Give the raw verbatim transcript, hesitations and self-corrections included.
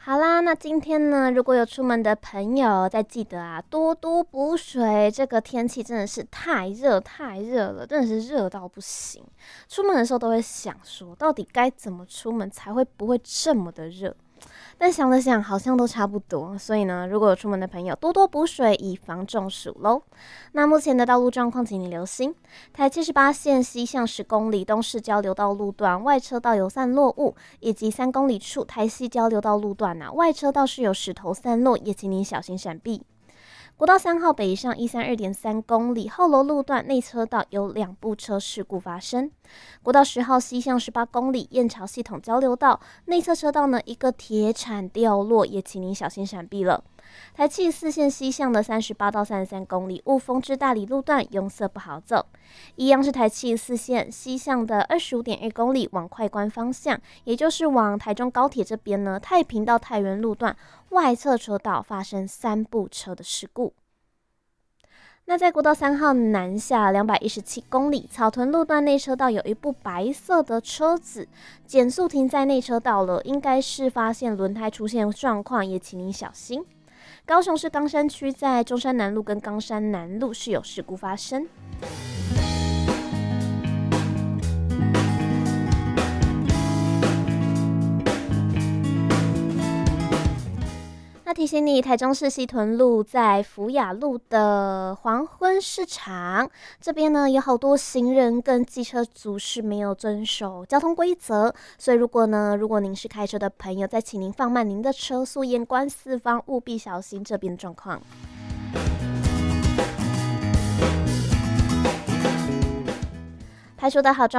好啦，那今天呢，如果有出门的朋友，再记得啊，多多补水。这个天气真的是太热太热了，真的是热到不行。出门的时候都会想说，到底该怎么出门才会不会这么的热？但想了想，好像都差不多。所以呢，如果有出门的朋友，多多补水，以防中暑喽。那目前的道路状况，请你留心：台七十八线西向十公里东市交流道路段外车道有散落物，以及三公里处台西交流道路段啊外车道是有石头散落，也请你小心闪避。国道三号北上一三二点三公里后楼路段内车道有两部车事故发生。国道十号西向十八公里燕巢系统交流道内侧车道呢一个铁铲掉落，也请您小心闪避了。台七四线西向的三十八到三十三公里雾峰至大理路段拥塞不好走，一样是台七四线西向的二十五点二公里往快关方向，也就是往台中高铁这边呢，太平到太原路段外侧车道发生三部车的事故。那在国道三号南下两百一十七公里草屯路段内车道有一部白色的车子减速停在内车道了，应该是发现轮胎出现状况，也请您小心。高雄市冈山区在中山南路跟冈山南路是有事故发生。那提醒你，台中市西屯路在福雅路的黄昏市场这边呢，有好多行人跟机车族是没有遵守交通规则，所以如果呢，如果您是开车的朋友，再请您放慢您的车速，眼观四方，务必小心这边的状况。排除的好状